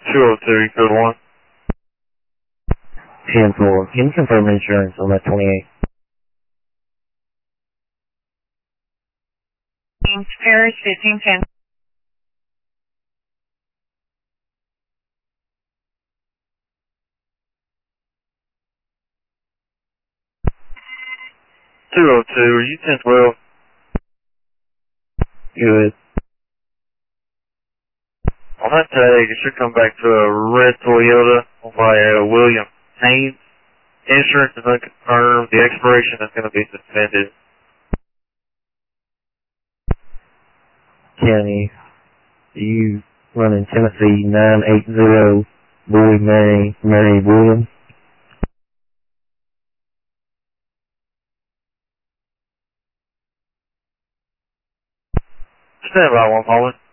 202, code 1. 10-4. Can you confirm insurance on that 28? Paris 1510. Are you 1012? Good. On that tag, it should come back to a red Toyota by William Haynes. Insurance is unconfirmed. The expiration is going to be suspended. County, you running Tennessee 980 Boy Mary Williams? Stand by one moment.